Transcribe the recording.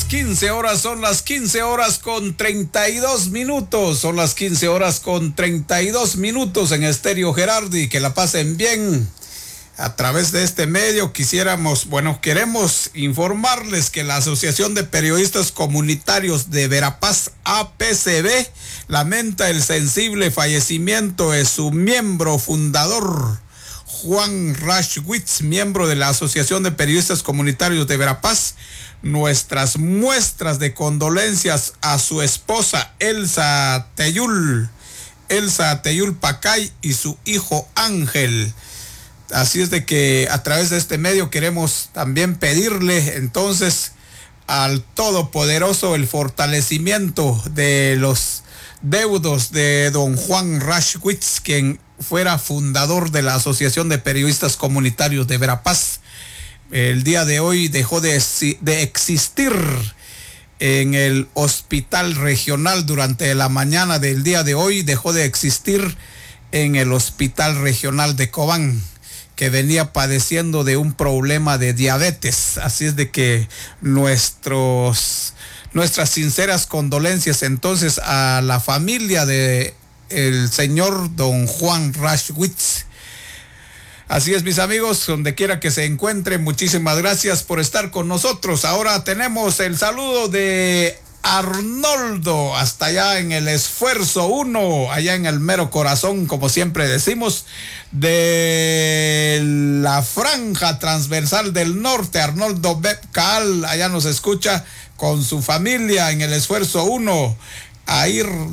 15 horas, son las 15 horas con 32 minutos, son las 15 horas con 32 minutos en Estéreo Gerardi. Que la pasen bien. A través de este medio queremos informarles que la Asociación de Periodistas Comunitarios de Verapaz, APCV, lamenta el sensible fallecimiento de su miembro fundador, Juan Rashwitz, miembro de la Asociación de Periodistas Comunitarios de Verapaz. Nuestras muestras de condolencias a su esposa Elsa Teyul Pacay y su hijo Ángel. Así es de que a través de este medio queremos también pedirle entonces al Todopoderoso el fortalecimiento de los deudos de don Juan Rashwitz, quien fuera fundador de la Asociación de Periodistas Comunitarios de Verapaz. El día de hoy dejó de existir en el hospital regional. Durante la mañana del día de hoy dejó de existir en el hospital regional de Cobán, que venía padeciendo de un problema de diabetes. Así es de que nuestras sinceras condolencias entonces a la familia de el señor don Juan Rashwitz. Así es, mis amigos, donde quiera que se encuentren, muchísimas gracias por estar con nosotros. Ahora tenemos el saludo de Arnoldo, hasta allá en el Esfuerzo 1, allá en el mero corazón, como siempre decimos, de la franja transversal del norte. Arnoldo Bebcal, allá nos escucha con su familia en el Esfuerzo 1. Ahí